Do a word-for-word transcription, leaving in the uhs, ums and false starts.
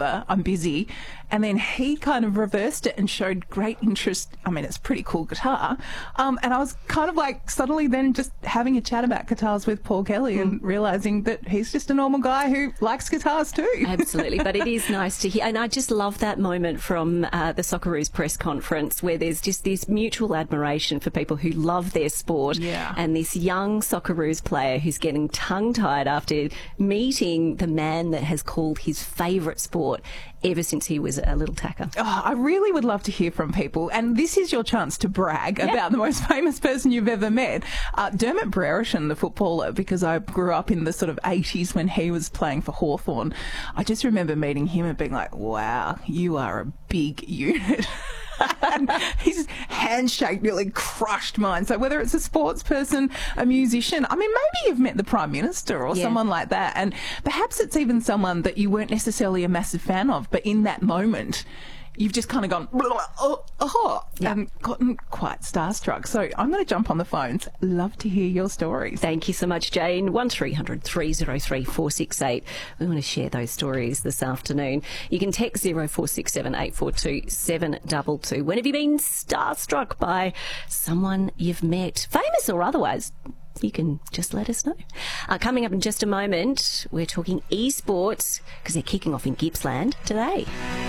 bother, I'm busy. And then he kind of reversed it and showed great interest. I mean, it's a pretty cool guitar. Um, and I was kind of like suddenly then just having a chat about guitars with Paul Kelly mm. and realising that he's just a normal guy who likes guitars too. Absolutely. But it is nice to hear. And I just love that moment from uh, the Socceroos press conference where there's just this mutual admiration for people who love their sport. Yeah. And this young Socceroos player who's getting tongue-tied after meeting the man that has called his favourite sport ever since he was a little tacker. Oh, I really would love to hear from people, and this is your chance to brag yep. about the most famous person you've ever met. Uh, Dermot Brereton, the footballer, because I grew up in the sort of eighties when he was playing for Hawthorn. I just remember meeting him and being like, wow, you are a big unit. And his handshake really crushed mine. So whether it's a sports person, a musician, I mean, maybe you've met the Prime Minister or yeah. someone like that, and perhaps it's even someone that you weren't necessarily a massive fan of, but in that moment you've just kind of gone, oh, oh, yeah. and gotten quite starstruck. So I'm going to jump on the phones. Love to hear your stories. Thank you so much, Jane. one three hundred three oh three four six eight. We want to share those stories this afternoon. You can text zero four six seven eight four two seven two two. When have you been starstruck by someone you've met, famous or otherwise? You can just let us know. Uh, coming up in just a moment, we're talking esports because they're kicking off in Gippsland today.